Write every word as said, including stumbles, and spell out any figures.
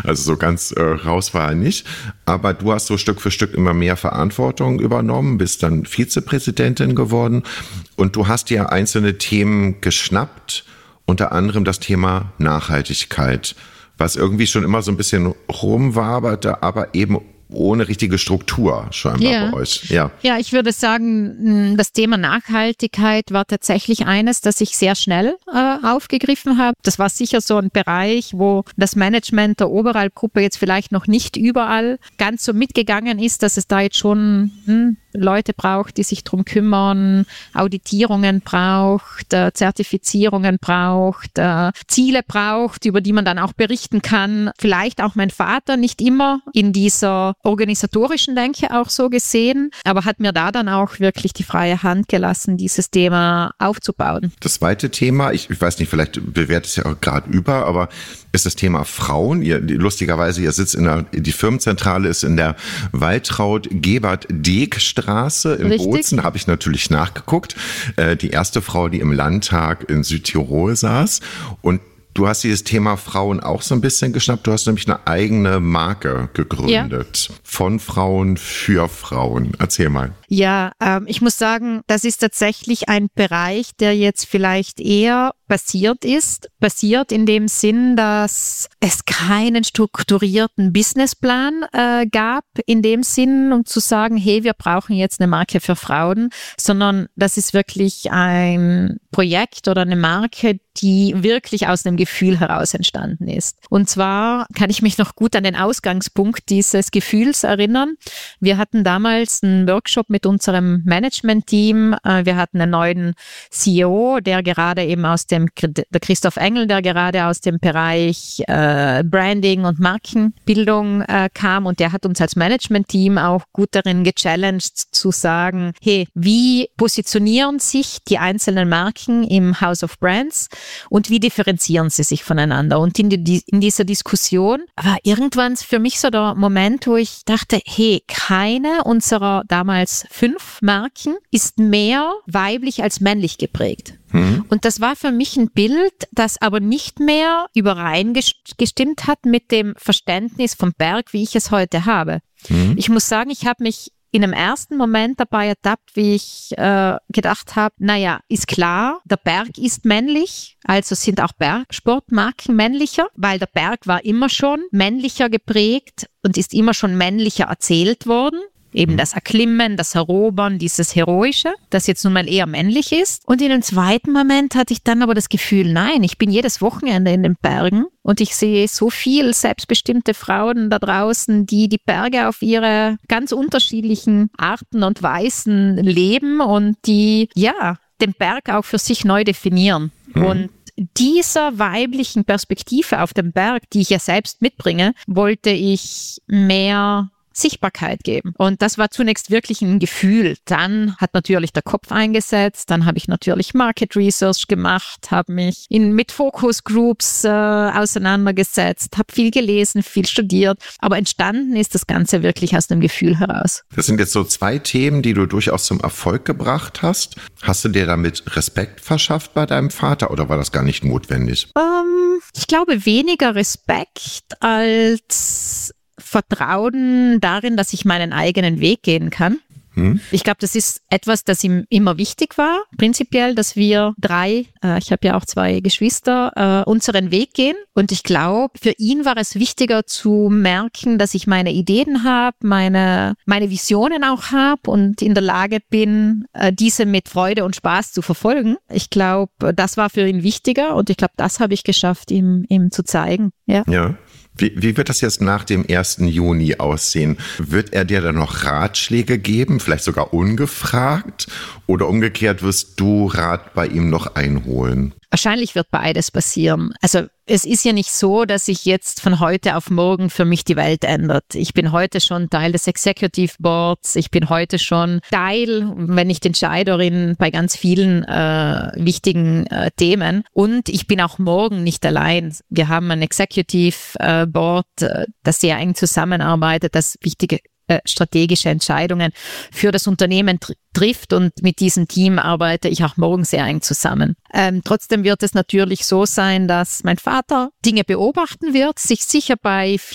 Also so ganz äh, raus war er nicht. Aber du hast so Stück für Stück immer mehr Verantwortung übernommen, bist dann Vizepräsidentin geworden und du hast dir einzelne Themen geschnappt, unter anderem das Thema Nachhaltigkeit, was irgendwie schon immer so ein bisschen rumwaberte, aber eben ohne richtige Struktur scheinbar ja. bei euch. Ja. ja, ich würde sagen, das Thema Nachhaltigkeit war tatsächlich eines, das ich sehr schnell äh, aufgegriffen habe. Das war sicher so ein Bereich, wo das Management der Oberalp-Gruppe jetzt vielleicht noch nicht überall ganz so mitgegangen ist, dass es da jetzt schon hm, Leute braucht, die sich drum kümmern, Auditierungen braucht, äh, Zertifizierungen braucht, äh, Ziele braucht, über die man dann auch berichten kann. Vielleicht auch mein Vater nicht immer in dieser organisatorischen Denke auch so gesehen, aber hat mir da dann auch wirklich die freie Hand gelassen, dieses Thema aufzubauen. Das zweite Thema, ich, ich weiß nicht, vielleicht bewertet es ja auch gerade über, aber ist das Thema Frauen. Ihr, lustigerweise, ihr sitzt in der, die Firmenzentrale ist in der Waltraud-Gebert-Deeg-Straße in Richtig. Bozen, habe ich natürlich nachgeguckt. Äh, die erste Frau, die im Landtag in Südtirol saß. Und du hast dieses Thema Frauen auch so ein bisschen geschnappt. Du hast nämlich eine eigene Marke gegründet. Ja. Von Frauen für Frauen. Erzähl mal. Ja, ähm, ich muss sagen, das ist tatsächlich ein Bereich, der jetzt vielleicht eher basiert ist. Basiert in dem Sinn, dass es keinen strukturierten Businessplan äh, gab, in dem Sinn, um zu sagen, hey, wir brauchen jetzt eine Marke für Frauen, sondern das ist wirklich ein Projekt oder eine Marke, die wirklich aus einem Gefühl heraus entstanden ist. Und zwar kann ich mich noch gut an den Ausgangspunkt dieses Gefühls erinnern. Wir hatten damals einen Workshop mit unserem Management-Team. Wir hatten einen neuen C E O, der gerade eben aus dem, der Christoph Engel, der gerade aus dem Bereich äh, Branding und Markenbildung äh, kam, und der hat uns als Management-Team auch gut darin gechallenged zu sagen, hey, wie positionieren sich die einzelnen Marken im House of Brands und wie differenzieren sie sich voneinander? Und in, die, in dieser Diskussion war irgendwann für mich so der Moment, wo ich dachte, hey, keine unserer damals fünf Marken ist mehr weiblich als männlich geprägt. Mhm. Und das war für mich ein Bild, das aber nicht mehr übereingestimmt hat mit dem Verständnis vom Berg, wie ich es heute habe. Mhm. Ich muss sagen, ich habe mich in einem ersten Moment dabei ertappt, wie ich äh, gedacht habe, naja, ist klar, der Berg ist männlich, also sind auch Bergsportmarken männlicher, weil der Berg war immer schon männlicher geprägt und ist immer schon männlicher erzählt worden. Eben das Erklimmen, das Erobern, dieses Heroische, das jetzt nun mal eher männlich ist. Und in einem zweiten Moment hatte ich dann aber das Gefühl, nein, ich bin jedes Wochenende in den Bergen und ich sehe so viel selbstbestimmte Frauen da draußen, die die Berge auf ihre ganz unterschiedlichen Arten und Weisen leben und die, ja, den Berg auch für sich neu definieren. Mhm. Und dieser weiblichen Perspektive auf dem Berg, die ich ja selbst mitbringe, wollte ich mehr Sichtbarkeit geben. Und das war zunächst wirklich ein Gefühl. Dann hat natürlich der Kopf eingesetzt, dann habe ich natürlich Market Research gemacht, habe mich in, mit Focus Groups äh, auseinandergesetzt, habe viel gelesen, viel studiert, aber entstanden ist das Ganze wirklich aus dem Gefühl heraus. Das sind jetzt so zwei Themen, die du durchaus zum Erfolg gebracht hast. Hast du dir damit Respekt verschafft bei deinem Vater oder war das gar nicht notwendig? Ähm, ich glaube weniger Respekt als Vertrauen darin, dass ich meinen eigenen Weg gehen kann. Hm. Ich glaube, das ist etwas, das ihm immer wichtig war, prinzipiell, dass wir drei, äh, ich habe ja auch zwei Geschwister, äh, unseren Weg gehen. Und ich glaube, für ihn war es wichtiger zu merken, dass ich meine Ideen habe, meine, meine Visionen auch habe und in der Lage bin, äh, diese mit Freude und Spaß zu verfolgen. Ich glaube, das war für ihn wichtiger und ich glaube, das habe ich geschafft, ihm, ihm zu zeigen. Ja. Ja. Wie, wie wird das jetzt nach dem ersten Juni aussehen? Wird er dir dann noch Ratschläge geben, vielleicht sogar ungefragt? Oder umgekehrt wirst du Rat bei ihm noch einholen? Wahrscheinlich wird beides passieren. Also es ist ja nicht so, dass sich jetzt von heute auf morgen für mich die Welt ändert. Ich bin heute schon Teil des Executive Boards. Ich bin heute schon Teil, wenn nicht Entscheiderin, bei ganz vielen äh, wichtigen äh, Themen. Und ich bin auch morgen nicht allein. Wir haben ein Executive äh, Board, äh, das sehr eng zusammenarbeitet, das wichtige äh, strategische Entscheidungen für das Unternehmen tr- trifft und mit diesem Team arbeite ich auch morgen sehr eng zusammen. Ähm, trotzdem wird es natürlich so sein, dass mein Vater Dinge beobachten wird, sich sicher bei